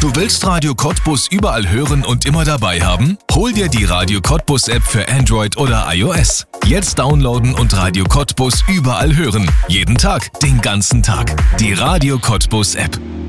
Du willst Radio Cottbus überall hören und immer dabei haben? Hol dir die Radio Cottbus App für Android oder iOS. Jetzt downloaden und Radio Cottbus überall hören. Jeden Tag, den ganzen Tag. Die Radio Cottbus App.